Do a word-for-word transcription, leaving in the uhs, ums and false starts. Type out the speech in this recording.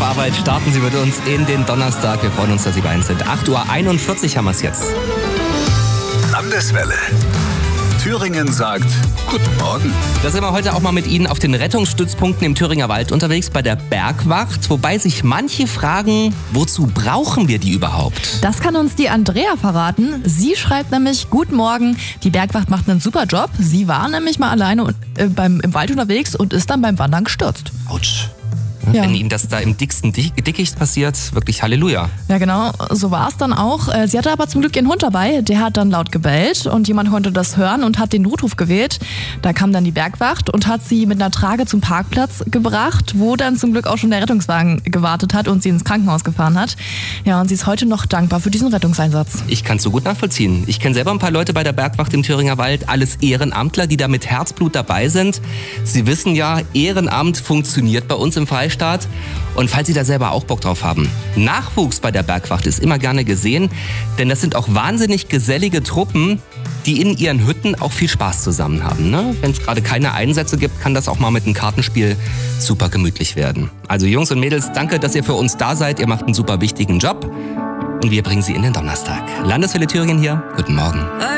Arbeit. Starten Sie mit uns in den Donnerstag. Wir freuen uns, dass Sie bei uns sind. acht Uhr einundvierzig haben wir es jetzt. Landeswelle. Thüringen sagt Guten Morgen. Da sind wir heute auch mal mit Ihnen auf den Rettungsstützpunkten im Thüringer Wald unterwegs bei der Bergwacht. Wobei sich manche fragen, wozu brauchen wir die überhaupt? Das kann uns die Andrea verraten. Sie schreibt nämlich, guten Morgen, die Bergwacht macht einen super Job. Sie war nämlich mal alleine äh, beim, im Wald unterwegs und ist dann beim Wandern gestürzt. Autsch. Ja. Wenn Ihnen das da im dicksten Dickicht passiert, wirklich Halleluja. Ja genau, so war es dann auch. Sie hatte aber zum Glück ihren Hund dabei, der hat dann laut gebellt und jemand konnte das hören und hat den Notruf gewählt. Da kam dann die Bergwacht und hat sie mit einer Trage zum Parkplatz gebracht, wo dann zum Glück auch schon der Rettungswagen gewartet hat und sie ins Krankenhaus gefahren hat. Ja, und sie ist heute noch dankbar für diesen Rettungseinsatz. Ich kann es so gut nachvollziehen. Ich kenne selber ein paar Leute bei der Bergwacht im Thüringer Wald, alles Ehrenamtler, die da mit Herzblut dabei sind. Sie wissen ja, Ehrenamt funktioniert bei uns im Freistaat. Und falls Sie da selber auch Bock drauf haben, Nachwuchs bei der Bergwacht ist immer gerne gesehen, denn das sind auch wahnsinnig gesellige Truppen, die in ihren Hütten auch viel Spaß zusammen haben. Ne? Wenn es gerade keine Einsätze gibt, kann das auch mal mit einem Kartenspiel super gemütlich werden. Also Jungs und Mädels, danke, dass ihr für uns da seid. Ihr macht einen super wichtigen Job und wir bringen Sie in den Donnerstag. Landeswelle Thüringen hier, guten Morgen.